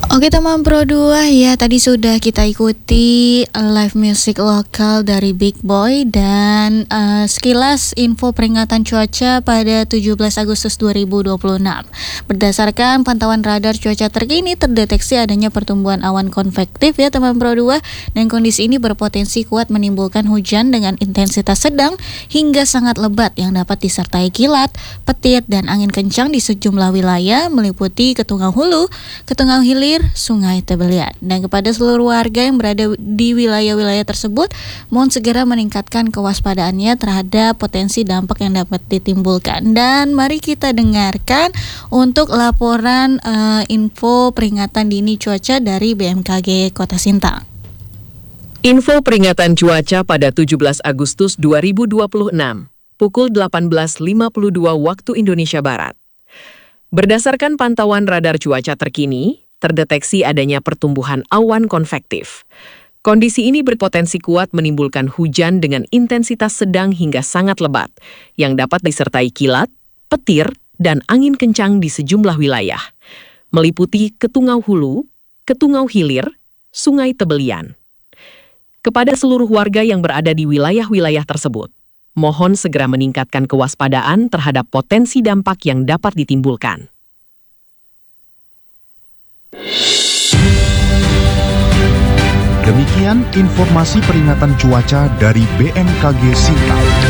Oke teman Pro 2 ya, tadi sudah kita ikuti live music lokal dari Big Boy dan sekilas info peringatan cuaca pada 17 Agustus 2026. Berdasarkan pantauan radar cuaca terkini terdeteksi adanya pertumbuhan awan konvektif ya teman Pro 2, dan kondisi ini berpotensi kuat menimbulkan hujan dengan intensitas sedang hingga sangat lebat yang dapat disertai kilat, petir dan angin kencang di sejumlah wilayah meliputi Ketungau Hulu, Ketungau Hilir, Sungai Tebelian. Dan kepada seluruh warga yang berada di wilayah-wilayah tersebut, mohon segera meningkatkan kewaspadaannya terhadap potensi dampak yang dapat ditimbulkan. Dan mari kita dengarkan untuk laporan info peringatan dini cuaca dari BMKG Kota Sintang. Info peringatan cuaca pada 17 Agustus 2026, pukul 18.52 waktu Indonesia Barat. Berdasarkan pantauan radar cuaca terkini, terdeteksi adanya pertumbuhan awan konvektif. Kondisi ini berpotensi kuat menimbulkan hujan dengan intensitas sedang hingga sangat lebat, yang dapat disertai kilat, petir, dan angin kencang di sejumlah wilayah, meliputi Ketungau Hulu, Ketungau Hilir, Sungai Tebelian. Kepada seluruh warga yang berada di wilayah-wilayah tersebut, mohon segera meningkatkan kewaspadaan terhadap potensi dampak yang dapat ditimbulkan. Demikian informasi peringatan cuaca dari BMKG Sintang.